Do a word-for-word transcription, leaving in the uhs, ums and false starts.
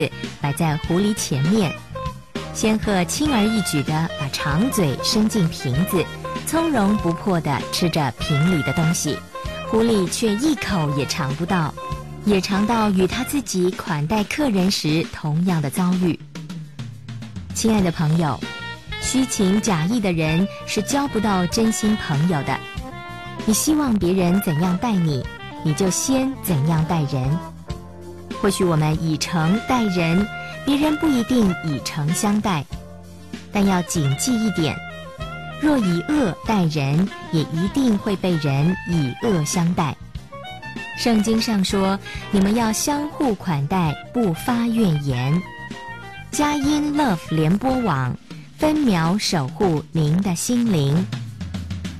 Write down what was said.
摆在狐狸前面。仙鹤轻而易举地把长嘴伸进瓶子，从容不迫地吃着瓶里的东西，狐狸却一口也尝不到，也尝到与他自己款待客人时同样的遭遇。亲爱的朋友，虚情假意的人是交不到真心朋友的。你希望别人怎样待你，你就先怎样待人。或许我们以诚待人，别人不一定以诚相待，但要谨记一点，若以恶待人，也一定会被人以恶相待。圣经上说，你们要相互款待，不发怨言。佳音 Love 联播网分秒守护您的心灵。